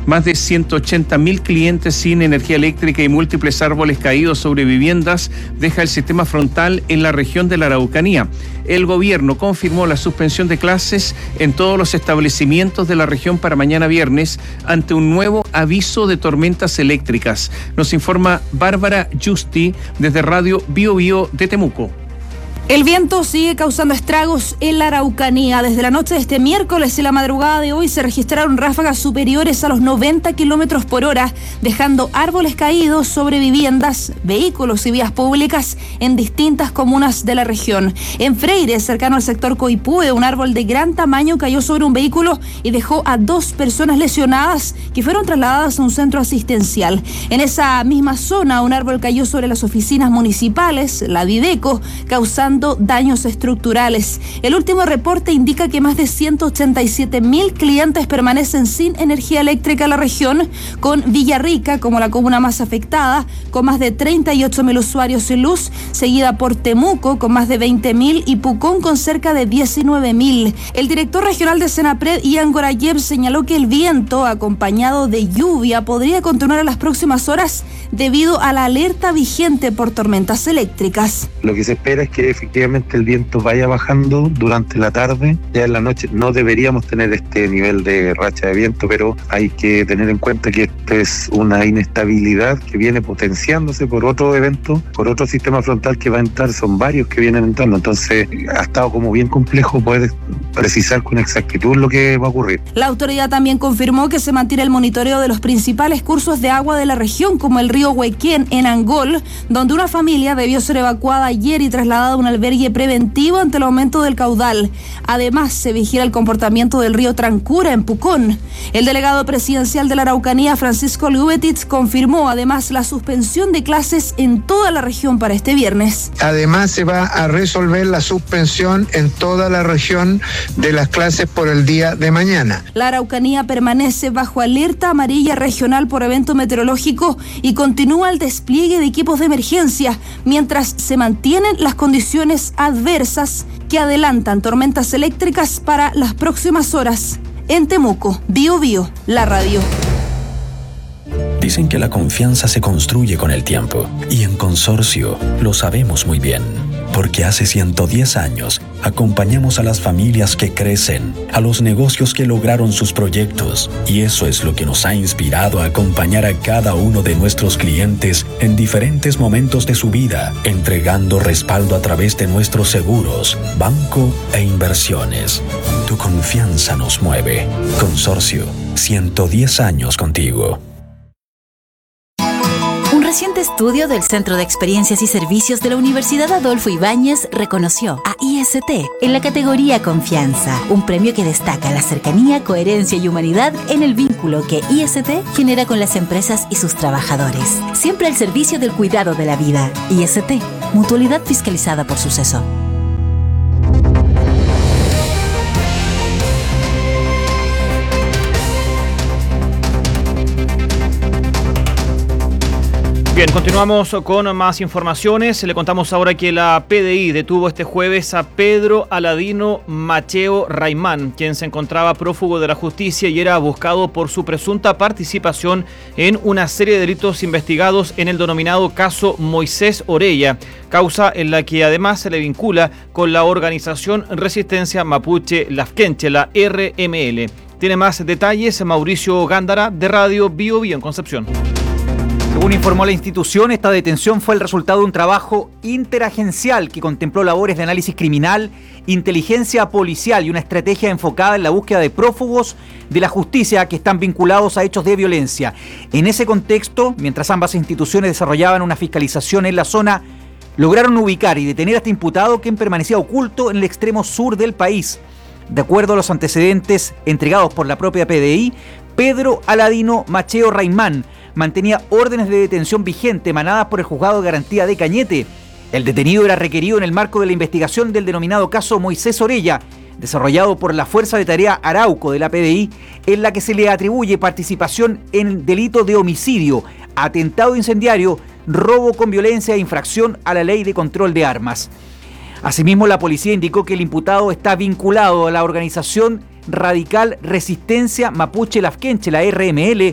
Más de 180.000 clientes sin energía eléctrica y múltiples árboles caídos sobre viviendas deja el sistema frontal en la región de la Araucanía. El gobierno confirmó la suspensión de clases en todos los establecimientos de la región para mañana viernes ante un nuevo aviso de tormentas eléctricas. Nos informa Bárbara Justi desde Radio Bio Bio de Temuco. El viento sigue causando estragos en la Araucanía. Desde la noche de este miércoles y la madrugada de hoy se registraron ráfagas superiores a los 90 kilómetros por hora, dejando árboles caídos sobre viviendas, vehículos y vías públicas en distintas comunas de la región. En Freire, cercano al sector Coipúe, un árbol de gran tamaño cayó sobre un vehículo y dejó a 2 personas lesionadas que fueron trasladadas a un centro asistencial. En esa misma zona, un árbol cayó sobre las oficinas municipales, la Videco, causando daños estructurales. El último reporte indica que más de 187.000 clientes permanecen sin energía eléctrica en la región, con Villarrica como la comuna más afectada, con más de 38.000 usuarios sin luz, seguida por Temuco con más de 20.000 y Pucón con cerca de 19.000. El director regional de Senapred, Ian Gorayev, señaló que el viento, acompañado de lluvia, podría continuar en las próximas horas debido a la alerta vigente por tormentas eléctricas. Lo que se espera es que efectivamente el viento vaya bajando durante la tarde. Ya en la noche no deberíamos tener este nivel de racha de viento, pero hay que tener en cuenta que esto es una inestabilidad que viene potenciándose por otro evento, por otro sistema frontal que va a entrar. Son varios que vienen entrando, entonces ha estado como bien complejo poder precisar con exactitud lo que va a ocurrir. La autoridad también confirmó que se mantiene el monitoreo de los principales cursos de agua de la región, como el río Huequén en Angol, donde una familia debió ser evacuada ayer y trasladada a un albergue preventivo ante el aumento del caudal. Además, se vigila el comportamiento del río Trancura en Pucón. El delegado presidencial de la Araucanía, Francisco Lubetitz, confirmó además la suspensión de clases en toda la región para este viernes. Además, se va a resolver la suspensión en toda la región de las clases por el día de mañana. La Araucanía permanece bajo alerta amarilla regional por evento meteorológico y continúa el despliegue de equipos de emergencia mientras se mantienen las condiciones adversas que adelantan tormentas eléctricas para las próximas horas. En Temuco, Bio Bio, la radio. Dicen que la confianza se construye con el tiempo y en Consorcio lo sabemos muy bien, porque hace 110 años acompañamos a las familias que crecen, a los negocios que lograron sus proyectos, y eso es lo que nos ha inspirado a acompañar a cada uno de nuestros clientes en diferentes momentos de su vida, entregando respaldo a través de nuestros seguros, banco e inversiones. Tu confianza nos mueve. Consorcio, 110 años contigo. Un reciente estudio del Centro de Experiencias y Servicios de la Universidad Adolfo Ibáñez reconoció a IST en la categoría Confianza, un premio que destaca la cercanía, coherencia y humanidad en el vínculo que IST genera con las empresas y sus trabajadores. Siempre al servicio del cuidado de la vida. IST, mutualidad fiscalizada por Suceso. Bien, continuamos con más informaciones. Le contamos ahora que la PDI detuvo este jueves a Pedro Aladino Macheo Raimán, quien se encontraba prófugo de la justicia y era buscado por su presunta participación en una serie de delitos investigados en el denominado caso Moisés Orella, causa en la que además se le vincula con la organización Resistencia Mapuche Lafkenche, la RML. Tiene más detalles Mauricio Gándara de Radio Bio Bio en Concepción. Según informó la institución, esta detención fue el resultado de un trabajo interagencial que contempló labores de análisis criminal, inteligencia policial y una estrategia enfocada en la búsqueda de prófugos de la justicia que están vinculados a hechos de violencia. En ese contexto, mientras ambas instituciones desarrollaban una fiscalización en la zona, lograron ubicar y detener a este imputado, quien permanecía oculto en el extremo sur del país. De acuerdo a los antecedentes entregados por la propia PDI, Pedro Aladino Macheo Raimán mantenía órdenes de detención vigente emanadas por el Juzgado de Garantía de Cañete. El detenido era requerido en el marco de la investigación del denominado caso Moisés Orella, desarrollado por la Fuerza de Tarea Arauco de la PDI, en la que se le atribuye participación en delito de homicidio, atentado incendiario, robo con violencia e infracción a la ley de control de armas. Asimismo, la policía indicó que el imputado está vinculado a la organización radical Resistencia Mapuche Lafkenche, la RML,